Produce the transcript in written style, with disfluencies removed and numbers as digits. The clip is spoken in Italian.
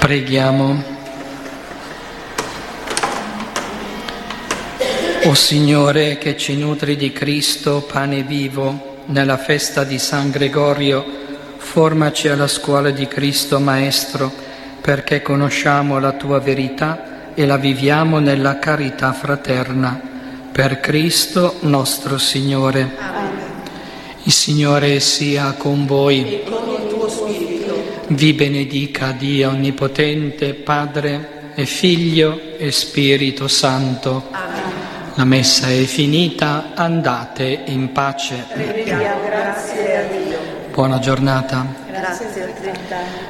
Preghiamo. O Signore, che ci nutri di Cristo, pane vivo, nella festa di San Gregorio, formaci alla scuola di Cristo Maestro, perché conosciamo la Tua verità e la viviamo nella carità fraterna. Per Cristo nostro Signore. Amen. Il Signore sia con voi. E con il tuo spirito. Vi benedica Dio Onnipotente, Padre e Figlio e Spirito Santo. Amen. La messa è finita, andate in pace. Rendiamo grazie a Dio. Buona giornata. Grazie a te.